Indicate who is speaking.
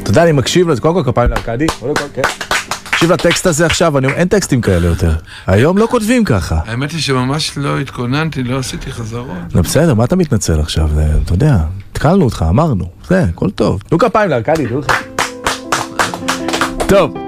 Speaker 1: אתה יודע, אני מקשיב לזה, קודם כל כפיים לארקדי, תקשיב לטקסט הזה עכשיו, אין טקסטים כאלה יותר. היום לא כותבים ככה.
Speaker 2: האמת היא שממש לא התכוננתי, לא עשיתי חזרות.
Speaker 1: לא בסדר, מה אתה מתנצל עכשיו? אתה יודע, התחלנו אותך, אמרנו. זה, הכל טוב. תנו כפיים לארקדי, תנו לך. טוב.